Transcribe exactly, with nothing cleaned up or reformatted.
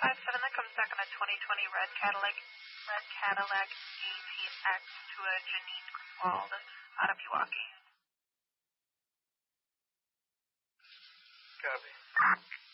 five seven, that comes back on a twenty twenty red Cadillac, red Cadillac G T X to a Janine Griswold out of Pewaukee. Copy.